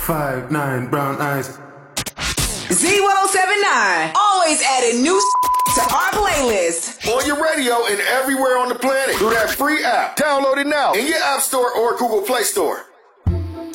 5'9", brown eyes. Z1079, always adding new to our playlist. On your radio and everywhere on the planet through that free app. Download it now in your App Store or Google Play Store.